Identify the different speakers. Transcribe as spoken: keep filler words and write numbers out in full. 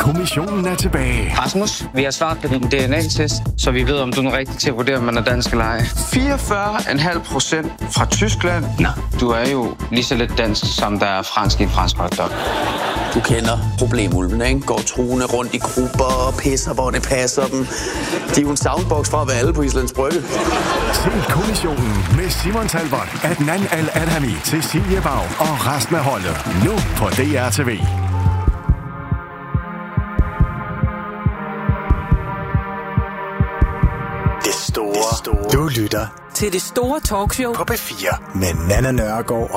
Speaker 1: kommissionen er tilbage.
Speaker 2: Rasmus, vi har svaret på din D N A-test, så vi ved, om du er rigtig til at vurdere, om man er dansk eller ej. fireogfyrre komma fem procent fra Tyskland. Nå, du er jo lige så lidt dansk, som der er fransk i en fransk hotdog.
Speaker 3: Du kender problemulvene, ikke? Går truende rundt i grupper og pisser, hvor det passer dem. De er jo en soundbox fra at være alle på Islands Brygge.
Speaker 1: Se kommissionen med Simon Talbot, Adnan Al-Adhami, Cecilie Bag og resten af holdet. Nu på D R T V.
Speaker 4: Det store. Det store. Du lytter
Speaker 5: til det store talkshow
Speaker 4: på P fire med Nanna Nørgaard og